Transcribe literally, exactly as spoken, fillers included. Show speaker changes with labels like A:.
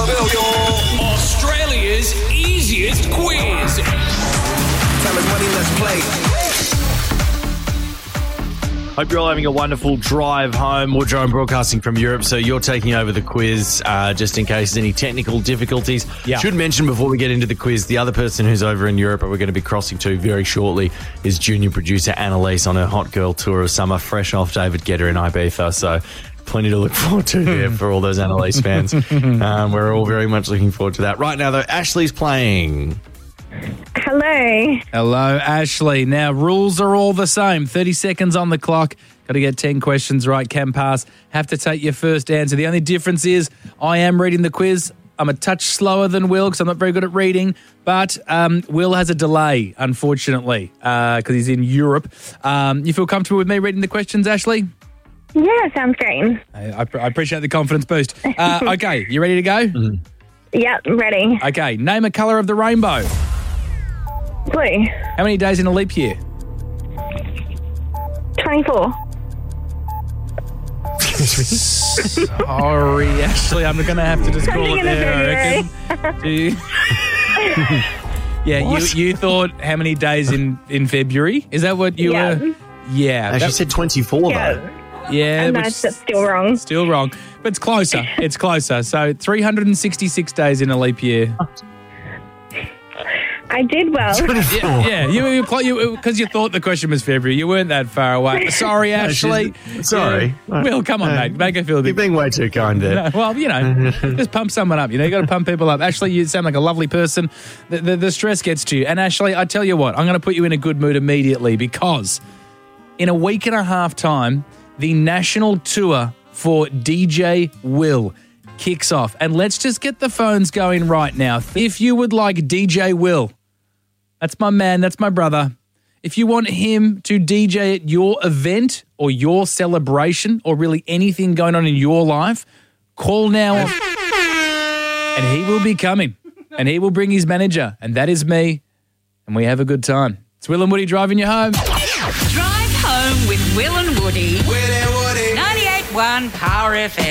A: Bill, your Australia's easiest quiz.
B: Time is money, let's play.
C: Hope you're all having a wonderful drive home. We're Joan broadcasting from Europe, so you're taking over the quiz uh, just in case there's any technical difficulties.
D: Yeah.
C: Should mention before we get into the quiz, the other person who's over in Europe that we're going to be crossing to very shortly is junior producer Annalise on her hot girl tour of summer, fresh off David Guetta in Ibiza. So plenty to look forward to there for all those Annalise fans. Um, we're all very much looking forward to that. Right now, though, Ashley's playing.
E: Hello.
D: Hello, Ashley. Now, rules are all the same. thirty seconds on the clock. Got to get ten questions right. Can pass. Have to take your first answer. The only difference is I am reading the quiz. I'm a touch slower than Will because I'm not very good at reading. But um, Will has a delay, unfortunately, because uh, he's in Europe. Um, you feel comfortable with me reading the questions, Ashley?
E: Yeah, sounds great.
D: I, I, I appreciate the confidence boost. Uh, okay, you ready to go?
C: Mm-hmm.
E: Yep, ready.
D: Okay, name a colour of the rainbow.
E: Blue.
D: How many days in a leap year?
E: twenty-four.
D: Sorry, Ashley, I'm going to have to just call it
E: Something in
D: there, I
E: the
D: reckon. Do you- yeah, you, you thought how many days in, in February? Is that what you
E: Yeah.
D: were? Yeah.
C: She
D: that-
C: said twenty-four,
E: Yeah.
C: though.
D: yeah,
E: And
D: which-
E: that's that's still wrong.
D: still wrong. But it's closer. It's closer. So three hundred sixty-six days in a leap year.
E: I did well.
D: Yeah, yeah. You because you, 'cause you thought the question was February. You weren't that far away. Sorry, Ashley.
C: Sorry.
D: Yeah. Will, come on, mate. Make her feel a
C: You're
D: bit.
C: being way too kind there.
D: No, well, you know, just pump someone up. You know, you got to pump people up. Ashley, you sound like a lovely person. The, the, the stress gets to you. And Ashley, I tell you what, I'm going to put you in a good mood immediately because in a week and a half time, the national tour for D J Will kicks off. And let's just get the phones going right now. If you would like D J Will, that's my man, that's my brother. If you want him to D J at your event or your celebration or really anything going on in your life, call now and he will be coming and he will bring his manager, and that is me, and we have a good time. It's Will and Woody driving you home.
F: Drive home with Will and Woody.
B: Will and Woody.
F: ninety-eight point one Power F M.